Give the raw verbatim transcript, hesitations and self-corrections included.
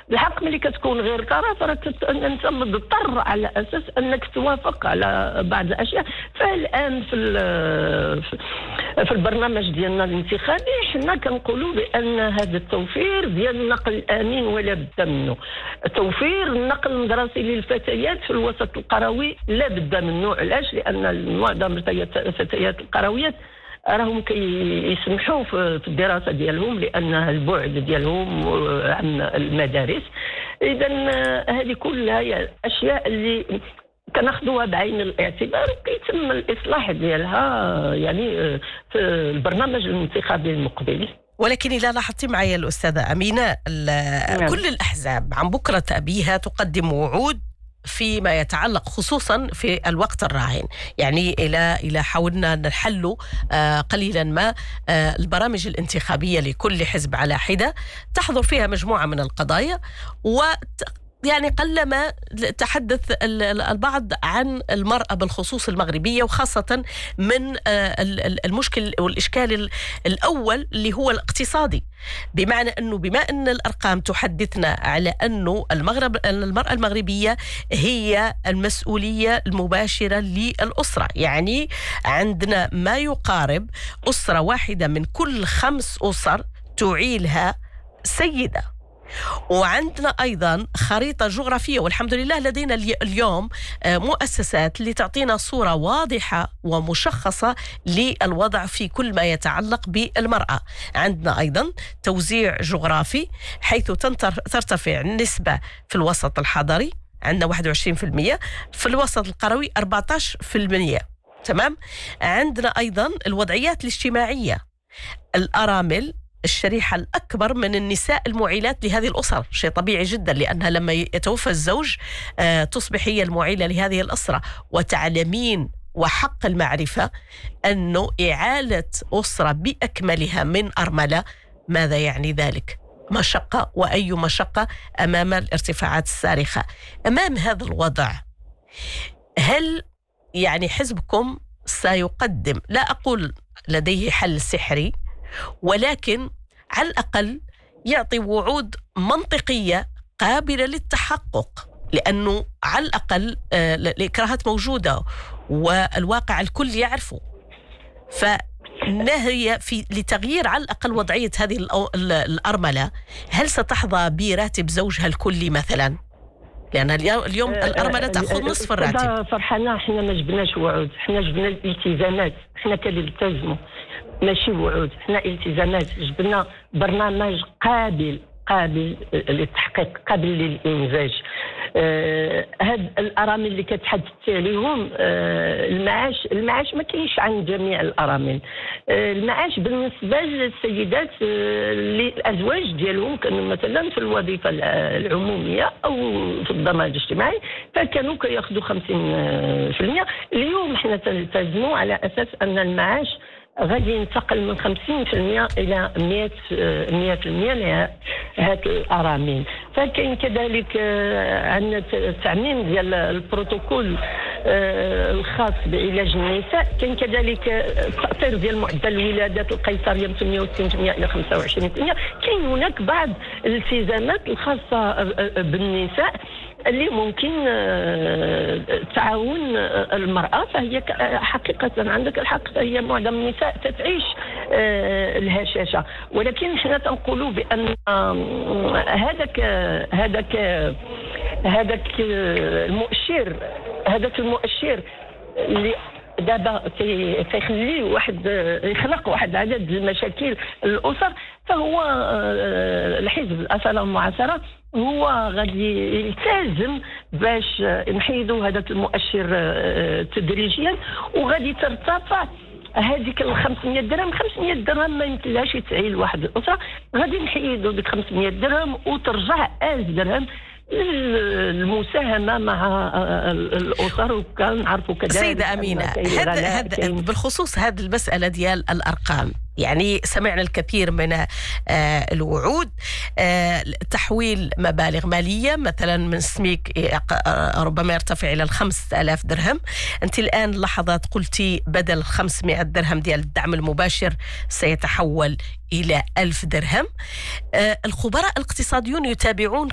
الحق ملي كتكون غير طرف راه انت مضطر على اساس انك توافق على بعض الاشياء. فالان في في البرنامج ديالنا الانتخابي حنا كنقولوا بان هذا التوفير ديال النقل الامين ولا بد منه، توفير النقل المدرسي للفتيات في الوسط القروي لا بد منه. علاش؟ لان معظم الفتيات القرويات راهم كيسمحوا في الدراسه ديالهم لان البعد ديالهم عن المدارس. اذا هذه كلها هي اشياء اللي كناخذوها بعين الاعتبار وكيتم الاصلاح ديالها يعني في البرنامج الانتخابي المقبل. ولكن إذا لاحظتي معي الأستاذة أمينة، نعم. كل الأحزاب عن بكرة أبيها تقدم وعود فيما يتعلق خصوصا في الوقت الراهن، يعني إلى إلى حاولنا نحل آه قليلا ما آه البرامج الانتخابية لكل حزب على حدة تحضر فيها مجموعة من القضايا، و يعني قلما تحدث البعض عن المرأة بالخصوص المغربية، وخاصة من المشكل والإشكال الأول اللي هو الاقتصادي، بمعنى أنه بما أن الأرقام تحدثنا على أنه المغرب المرأة المغربية هي المسؤولية المباشرة للأسرة، يعني عندنا ما يقارب أسرة واحدة من كل خمس أسر تعيلها سيدة. وعندنا أيضا خريطة جغرافية، والحمد لله لدينا اليوم مؤسسات اللي تعطينا صورة واضحة ومشخصة للوضع في كل ما يتعلق بالمرأة. عندنا أيضا توزيع جغرافي حيث ترتفع النسبة في الوسط الحضري، عندنا واحد وعشرين بالمئة، في الوسط القروي أربعة عشر بالمئة. تمام. عندنا أيضا الوضعيات الاجتماعية، الأرامل الشريحة الأكبر من النساء المعيلات لهذه الأسر، شيء طبيعي جدا لأنها لما يتوفى الزوج آه تصبح هي المعيلة لهذه الأسرة. وتعلمين وحق المعرفة أنه إعالة أسرة بأكملها من أرملة ماذا يعني ذلك؟ مشقة، وأي مشقة أمام الارتفاعات الصارخة. أمام هذا الوضع هل يعني حزبكم سيقدم، لا أقول لديه حل سحري، ولكن على الأقل يعطي وعود منطقية قابلة للتحقق، لأنه على الأقل الإكراهات موجودة والواقع الكل يعرفه، فنهي في لتغيير على الأقل وضعية هذه الأرملة. هل ستحظى براتب زوجها الكلي مثلا؟ لأن اليوم الأرملة تأخذ نصف الراتب. فرحانة، احنا ما جبناش وعود، احنا جبنا الالتزامات، احنا كنلتزموا ماشي وعود، احنا التزامات، جبنا برنامج قابل قابل للتحقيق، قابل للإنجاز. آه هاد الأرامل اللي كتحدثي عليهم، آه المعاش المعاش ما كاينش عند جميع الأرامل. آه المعاش بالنسبة للسيدات آه الأزواج ديالهم كانوا مثلا في الوظيفة العمومية أو في الضمان الاجتماعي فكانوا كياخذوا خمسين بالمئة. اليوم احنا تلتزموا على أساس أن المعاش غادي ينتقل من خمسين بالمئة إلى مئة بالمئة لهذه الأرامل. فكاين كذلك عندنا التعميم ديال البروتوكول الخاص بعلاج النساء، كاين كذلك التأطير ديال معدل الولادات القيصرية من ثمانية وستين بالمئة إلى خمسة وعشرين بالمئة. كاين هناك بعض الالتزامات الخاصة بالنساء اللي ممكن تعاون المرأة، فهي حقيقة عندك الحق، فهي معظم النساء تتعيش الهشاشة، ولكن حنا تنقولوا بأن هذاك هذاك هذاك المؤشر هذاك المؤشر اللي دابا تيخلي واحد يخلق واحد العدد المشاكل الأسر، فهو الحزب الأصالة والمعاصرة هو غادي يلتزم باش نحيدوا هذاك المؤشر تدريجيا، وغادي ترتفع هذيك ال خمسمئة درهم. خمسمئة درهم ما يمكنلهاش يتعيل واحد الأسرة، غادي نحيدوا ديك خمسمئة درهم وترجع ألف درهم المساهمة مع الأسر. وكنعرفوا كذلك سيدة أمينة، هذا هذا بالخصوص هذه المسألة ديال الأرقام، يعني سمعنا الكثير من آه الوعود، آه تحويل مبالغ مالية مثلا من سميك ربما يرتفع إلى الخمسة آلاف درهم. أنت الآن لحظات قلتي بدل خمسمئة درهم ديال الدعم المباشر سيتحول إلى ألف درهم. آه الخبراء الاقتصاديون يتابعون